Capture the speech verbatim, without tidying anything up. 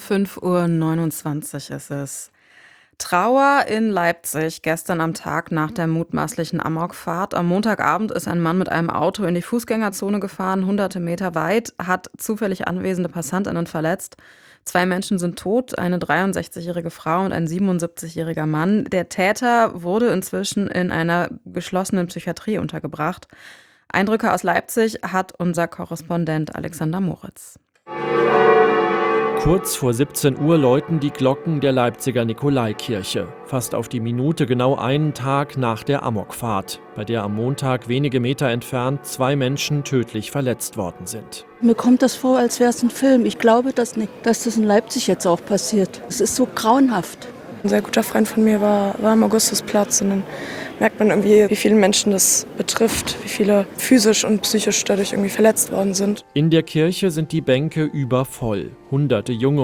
fünf Uhr neunundzwanzig ist es. Trauer in Leipzig, gestern am Tag nach der mutmaßlichen Amokfahrt. Am Montagabend ist ein Mann mit einem Auto in die Fußgängerzone gefahren, hunderte Meter weit, hat zufällig anwesende PassantInnen verletzt. Zwei Menschen sind tot, eine dreiundsechzigjährige Frau und ein siebenundsiebzigjähriger Mann. Der Täter wurde inzwischen in einer geschlossenen Psychiatrie untergebracht. Eindrücke aus Leipzig hat unser Korrespondent Alexander Moritz. Kurz vor siebzehn Uhr läuten die Glocken der Leipziger Nikolaikirche. Fast auf die Minute genau einen Tag nach der Amokfahrt, bei der am Montag wenige Meter entfernt zwei Menschen tödlich verletzt worden sind. Mir kommt das vor, als wäre es ein Film. Ich glaube das nicht, dass das in Leipzig jetzt auch passiert. Es ist so grauenhaft. Ein sehr guter Freund von mir war, war am Augustusplatz und dann merkt man irgendwie, wie viele Menschen das betrifft, wie viele physisch und psychisch dadurch irgendwie verletzt worden sind. In der Kirche sind die Bänke übervoll. Hunderte junge